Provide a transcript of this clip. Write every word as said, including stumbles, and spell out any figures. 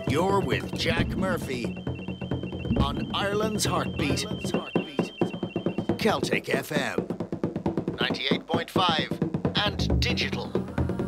You're with Jack Murphy on Ireland's Heartbeat, Celtic F M, ninety-eight point five and digital.